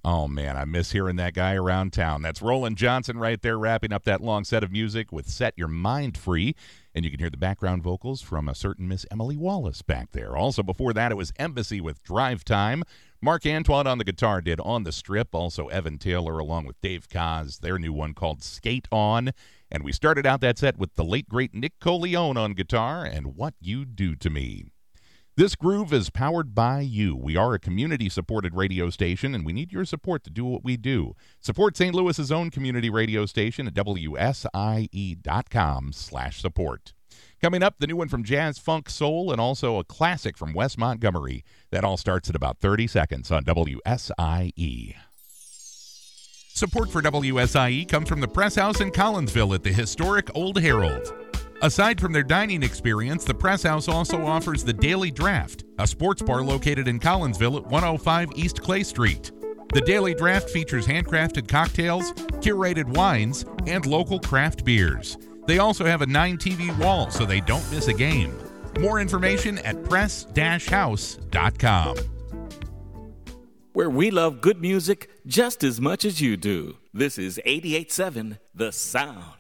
Oh, man, I miss hearing that guy around town. That's Roland Johnson right there, wrapping up that long set of music with Set Your Mind Free. And you can hear the background vocals from a certain Miss Emily Wallace back there. Also, before that, it was Embassy with Drive Time. Mark Antoine on the guitar did On the Strip. Also, Evan Taylor along with Dave Koz, their new one called Skate On. And we started out that set with the late, great Nick Coleone on guitar and What You Do to Me. This groove is powered by you. We are a community-supported radio station, and we need your support to do what we do. Support St. Louis's own community radio station at wsie.com/support. Coming up, the new one from Jazz Funk Soul and also a classic from Wes Montgomery. That all starts at about 30 seconds on WSIE. Support for WSIE comes from the Press House in Collinsville at the historic Old Herald. Aside from their dining experience, the Press House also offers the Daily Draft, a sports bar located in Collinsville at 105 East Clay Street. The Daily Draft features handcrafted cocktails, curated wines, and local craft beers. They also have a 9-TV wall so they don't miss a game. More information at press-house.com. Where we love good music just as much as you do. This is 88.7 The Sound.